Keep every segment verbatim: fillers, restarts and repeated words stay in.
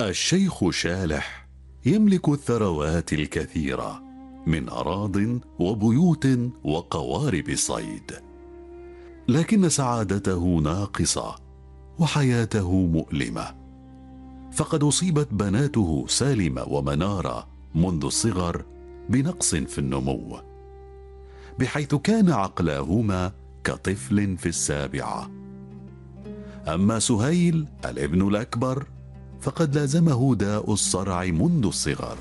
الشيخ شالح يملك الثروات الكثيرة من أراضٍ وبيوت وقوارب صيد، لكن سعادته ناقصة وحياته مؤلمة، فقد أصيبت بناته سالمة ومنارة منذ الصغر بنقص في النمو، بحيث كان عقلاهما كطفل في السابعة. أما سهيل الابن الأكبر فقد لازمه داء الصرع منذ الصغر.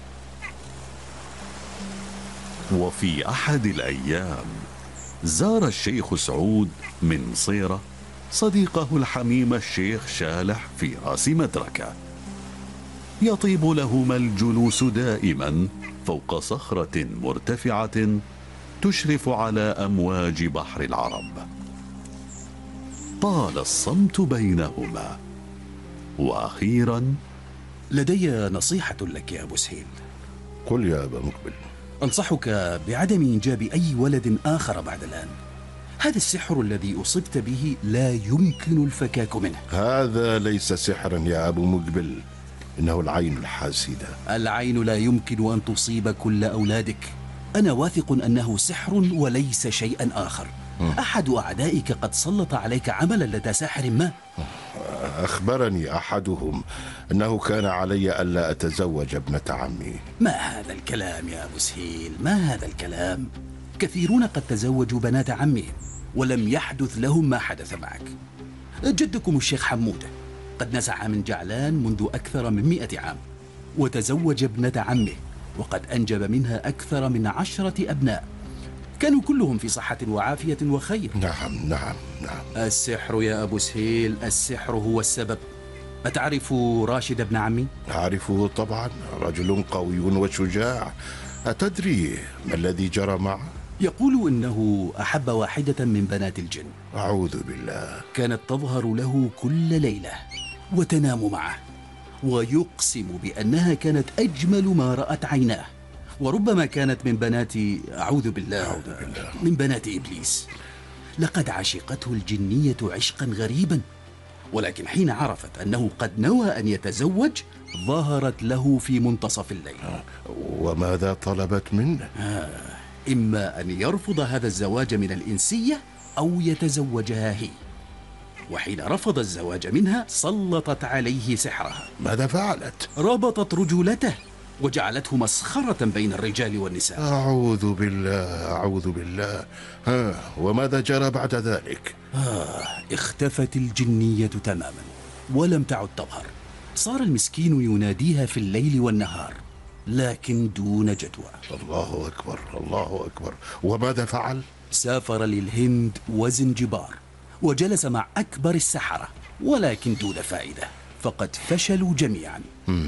وفي أحد الأيام زار الشيخ سعود من صيرة صديقه الحميم الشيخ شالح في رأس مدركة، يطيب لهما الجلوس دائما فوق صخرة مرتفعة تشرف على أمواج بحر العرب. طال الصمت بينهما، وأخيرا: لدي نصيحة لك يا أبو سهيل. قل يا أبا مقبل. أنصحك بعدم إنجاب أي ولد آخر بعد الآن. هذا السحر الذي أصبت به لا يمكن الفكاك منه. هذا ليس سحرا يا أبو مقبل، إنه العين الحاسدة. العين لا يمكن أن تصيب كل أولادك. أنا واثق أنه سحر وليس شيئا آخر. أحد أعدائك قد سلط عليك عملا لدى ساحر ما. أخبرني أحدهم أنه كان علي ألا أتزوج ابنة عمي. ما هذا الكلام يا أبو سهيل؟ ما هذا الكلام؟ كثيرون قد تزوجوا بنات عمهم ولم يحدث لهم ما حدث معك. جدكم الشيخ حمودة قد نزع من جعلان منذ أكثر من مئة عام، وتزوج ابنة عمه وقد أنجب منها أكثر من عشرة أبناء، كانوا كلهم في صحة وعافية وخير. نعم نعم نعم. السحر يا أبو سهيل، السحر هو السبب. أتعرف راشد ابن عمي؟ أعرفه طبعا، رجل قوي وشجاع. أتدري ما الذي جرى معه؟ يقول إنه أحب واحدة من بنات الجن. أعوذ بالله. كانت تظهر له كل ليلة وتنام معه، ويقسم بأنها كانت أجمل ما رأت عيناه، وربما كانت من بنات أعوذ بالله, أعوذ بالله من بنات إبليس. لقد عشقته الجنية عشقا غريبا، ولكن حين عرفت أنه قد نوى أن يتزوج ظهرت له في منتصف الليل. وماذا طلبت منه؟ آه إما أن يرفض هذا الزواج من الإنسية أو يتزوجها هي، وحين رفض الزواج منها سلطت عليه سحرها. ماذا فعلت؟ ربطت رجولته وجعلته مسخرة بين الرجال والنساء. أعوذ بالله أعوذ بالله. ها، وماذا جرى بعد ذلك؟ آه اختفت الجنية تماما ولم تعد تظهر. صار المسكين يناديها في الليل والنهار لكن دون جدوى. الله أكبر الله أكبر. وماذا فعل؟ سافر للهند وزنجبار وجلس مع أكبر السحرة، ولكن دون فائدة، فقد فشلوا جميعا.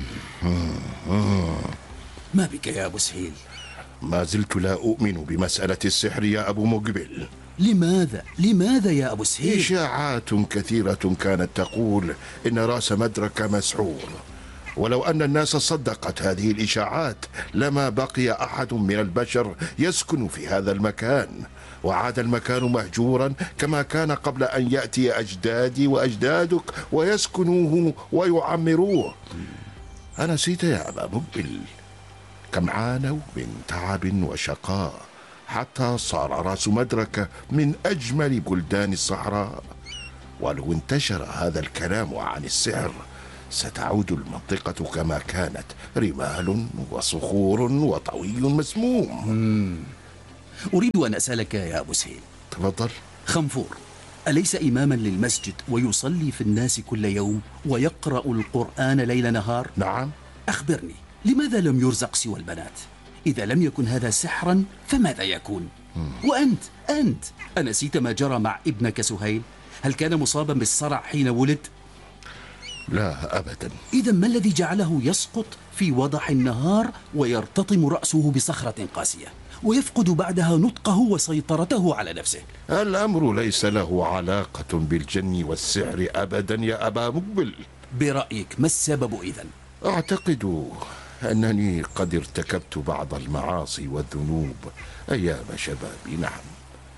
ما بك يا أبو سهيل؟ ما زلت لا أؤمن بمسألة السحر يا أبو مقبل. لماذا؟ لماذا يا أبو سهيل؟ إشاعات كثيرة كانت تقول إن رأس مدركة مسحور، ولو أن الناس صدقت هذه الإشاعات لما بقي أحد من البشر يسكن في هذا المكان، وعاد المكان مهجورا كما كان قبل أن يأتي أجدادي وأجدادك ويسكنوه ويعمروه. أنسيت يا أبا مقبل كم عانوا من تعب وشقاء حتى صار رأس مدركة من أجمل بلدان الصحراء؟ ولو انتشر هذا الكلام عن السحر ستعود المنطقة كما كانت، رمال وصخور وطوي مسموم. مم. أريد أن أسألك يا أبو سهيل. تفضل. خنفور أليس إماما للمسجد ويصلي في الناس كل يوم ويقرأ القرآن ليل نهار؟ نعم. أخبرني، لماذا لم يرزق سوى البنات؟ إذا لم يكن هذا سحرا فماذا يكون؟ مم. وأنت أنت أنسيت ما جرى مع ابنك سهيل؟ هل كان مصابا بالصرع حين ولد؟ لا أبدا. إذا ما الذي جعله يسقط في وضح النهار ويرتطم رأسه بصخرة قاسية ويفقد بعدها نطقه وسيطرته على نفسه؟ الأمر ليس له علاقة بالجن والسحر أبدا يا أبا مقبل. برأيك ما السبب إذن؟ أعتقد أنني قد ارتكبت بعض المعاصي والذنوب أيام شبابي. نعم.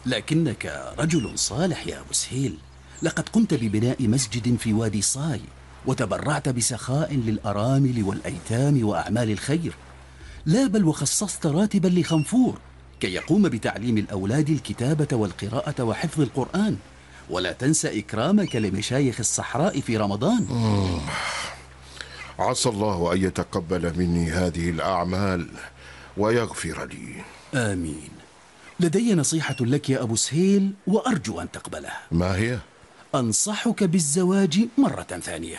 لكنك رجل صالح يا أبو سهيل، لقد قمت ببناء مسجد في وادي صاي وتبرعت بسخاء للأرامل والأيتام وأعمال الخير. لا بل وخصصت راتبا لخنفور كي يقوم بتعليم الأولاد الكتابة والقراءة وحفظ القرآن. ولا تنسى إكرامك لمشايخ الصحراء في رمضان. عسى الله أن يتقبل مني هذه الأعمال ويغفر لي. آمين. لدي نصيحة لك يا أبو سهيل وأرجو أن تقبلها. ما هي؟ أنصحك بالزواج مرة ثانية.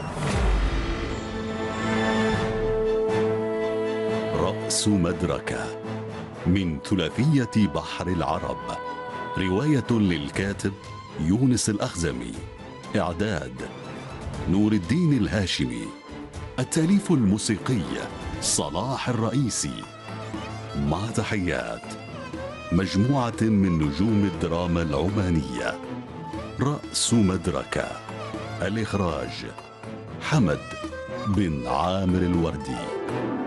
رأس مدركة من ثلاثية بحر العرب، رواية للكاتب يونس الأخزمي، إعداد نور الدين الهاشمي، التأليف الموسيقي صلاح الرئيسي، مع تحيات مجموعة من نجوم الدراما العمانية. رأس مدركة، الإخراج حمد بن عامر الوردي.